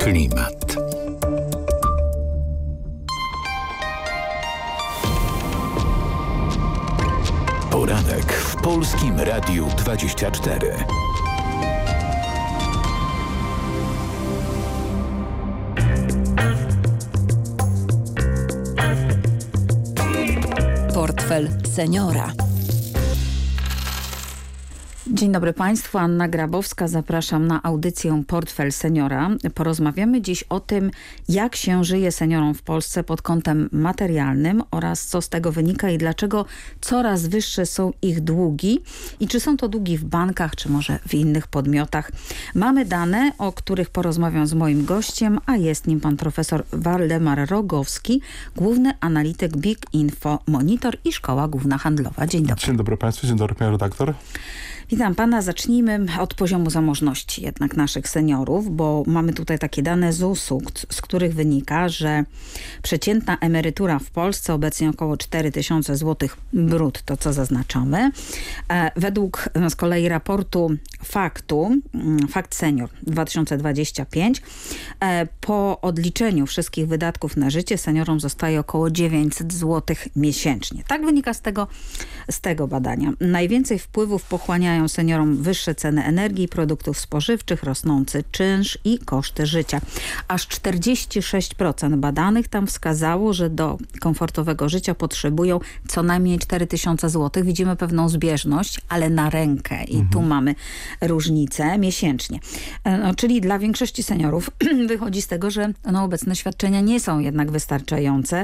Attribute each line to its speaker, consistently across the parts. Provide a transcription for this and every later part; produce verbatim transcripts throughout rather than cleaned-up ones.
Speaker 1: Klimat. Poranek w Polskim Radiu dwadzieścia cztery.
Speaker 2: Portfel seniora. Dzień dobry Państwu, Anna Grabowska. Zapraszam na audycję Portfel seniora. Porozmawiamy dziś o tym, jak się żyje seniorom w Polsce pod kątem materialnym oraz co z tego wynika i dlaczego coraz wyższe są ich długi i czy są to długi w bankach, czy może w innych podmiotach. Mamy dane, o których porozmawiam z moim gościem, a jest nim pan profesor Waldemar Rogowski, główny analityk Big Info Monitor i Szkoła Główna Handlowa. Dzień dobry.
Speaker 3: Dzień dobry Państwu, dzień dobry Panie redaktor.
Speaker 2: Witam pana. Zacznijmy od poziomu zamożności jednak naszych seniorów, bo mamy tutaj takie dane z usu, z których wynika, że przeciętna emerytura w Polsce obecnie około cztery tysiące złotych brutto, co zaznaczamy. Według z kolei raportu Faktu, Fakt Senior dwa tysiące dwudziesty piąty, po odliczeniu wszystkich wydatków na życie seniorom zostaje około dziewięćset złotych miesięcznie. Tak wynika z tego, z tego badania. Najwięcej wpływów pochłaniają seniorom wyższe ceny energii, produktów spożywczych, rosnący czynsz i koszty życia. Aż czterdzieści sześć procent badanych tam wskazało, że do komfortowego życia potrzebują co najmniej cztery tysiące złotych. Widzimy pewną zbieżność, ale na rękę i mhm. tu mamy różnicę miesięcznie. No, czyli dla większości seniorów wychodzi z tego, że no, obecne świadczenia nie są jednak wystarczające.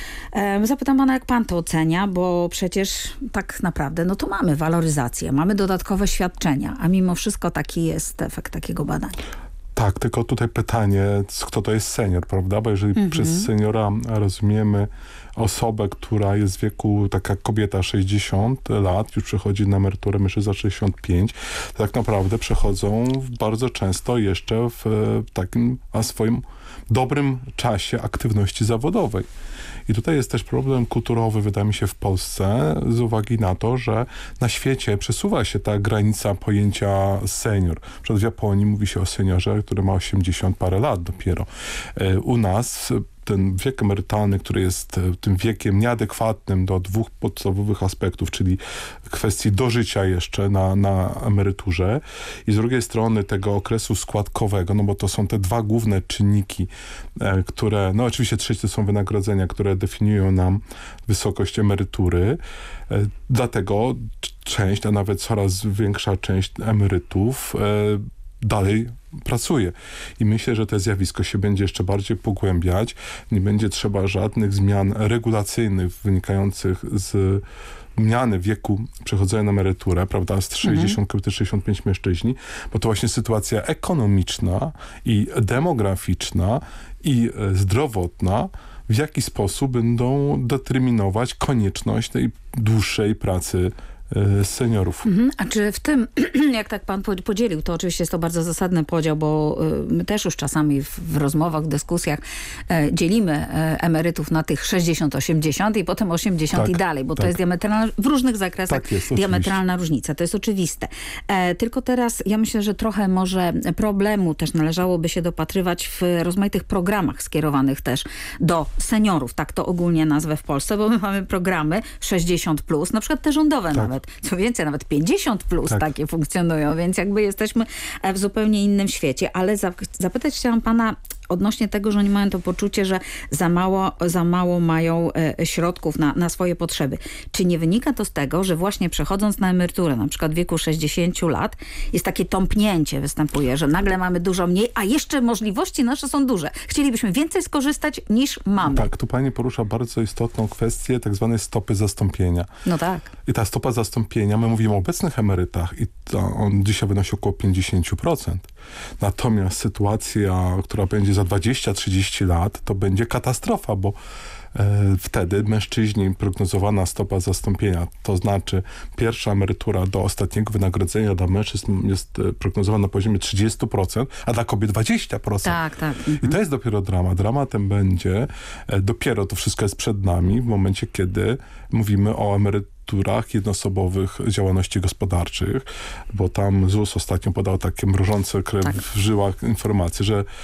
Speaker 2: Zapytam pana, jak pan to ocenia, bo przecież tak naprawdę no to mamy waloryzację, mamy dodatkowe świadczenia, a mimo wszystko taki jest efekt takiego badania.
Speaker 3: Tak, tylko tutaj pytanie, kto to jest senior, prawda? Bo jeżeli mhm. przez seniora rozumiemy osobę, która jest w wieku, taka kobieta sześćdziesiąt lat, już przechodzi na emeryturę, mężczyzna sześćdziesiąt pięć, to tak naprawdę przechodzą bardzo często jeszcze w takim a swoim dobrym czasie aktywności zawodowej. I tutaj jest też problem kulturowy, wydaje mi się, w Polsce z uwagi na to, że na świecie przesuwa się ta granica pojęcia senior. Przed w Japonii mówi się o seniorze, który ma osiemdziesiąt parę lat dopiero. U nas ten wiek emerytalny, który jest tym wiekiem nieadekwatnym do dwóch podstawowych aspektów, czyli kwestii dożycia jeszcze na, na emeryturze i z drugiej strony tego okresu składkowego, no bo to są te dwa główne czynniki, e, które, no oczywiście trzeci to są wynagrodzenia, które definiują nam wysokość emerytury. E, dlatego część, a nawet coraz większa część emerytów e, dalej pracuje. I myślę, że to zjawisko się będzie jeszcze bardziej pogłębiać. Nie będzie trzeba żadnych zmian regulacyjnych wynikających z zmiany wieku przechodzenia na emeryturę, prawda, z sześćdziesiąt kobiety, sześćdziesiąt pięć mężczyźni, bo to właśnie sytuacja ekonomiczna i demograficzna i zdrowotna w jaki sposób będą determinować konieczność tej dłuższej pracy seniorów.
Speaker 2: Mhm. A czy w tym, jak tak pan podzielił, to oczywiście jest to bardzo zasadny podział, bo my też już czasami w, w rozmowach, w dyskusjach e, dzielimy e, emerytów na tych sześćdziesiąt osiemdziesiąt i potem osiemdziesiąt tak, i dalej, bo tak. to jest diametralna, w różnych zakresach
Speaker 3: tak jest,
Speaker 2: diametralna
Speaker 3: oczywiście.
Speaker 2: różnica. To jest oczywiste. E, tylko teraz ja myślę, że trochę może problemu też należałoby się dopatrywać w rozmaitych programach skierowanych też do seniorów, tak to ogólnie nazwę w Polsce, bo my mamy programy sześćdziesiąt plus, na przykład te rządowe tak. nawet. Co więcej, nawet pięćdziesiąt plus tak. takie funkcjonują, więc jakby jesteśmy w zupełnie innym świecie. Ale zapytać chciałam pana odnośnie tego, że oni mają to poczucie, że za mało, za mało mają e, środków na, na swoje potrzeby. Czy nie wynika to z tego, że właśnie przechodząc na emeryturę, na przykład w wieku sześćdziesięciu lat, jest takie tąpnięcie występuje, że nagle mamy dużo mniej, a jeszcze możliwości nasze są duże. Chcielibyśmy więcej skorzystać niż mamy.
Speaker 3: Tak, tu pani porusza bardzo istotną kwestię tak zwanej stopy zastąpienia.
Speaker 2: No tak.
Speaker 3: I ta stopa zastąpienia, my mówimy o obecnych emerytach i to on dzisiaj wynosi około pięćdziesiąt procent. Natomiast sytuacja, która będzie za dwadzieścia trzydzieści lat, to będzie katastrofa, bo e, wtedy mężczyźni prognozowana stopa zastąpienia, to znaczy pierwsza emerytura do ostatniego wynagrodzenia dla mężczyzn jest prognozowana na poziomie trzydzieści procent, a dla kobiet dwadzieścia procent.
Speaker 2: Tak, tak. Mhm.
Speaker 3: I to jest dopiero dramat. Dramatem będzie, e, dopiero to wszystko jest przed nami w momencie, kiedy mówimy o emeryturze jednoosobowych działalności gospodarczych, bo tam Z U S ostatnio podał takie mrożące krew tak. w żyłach informacje, że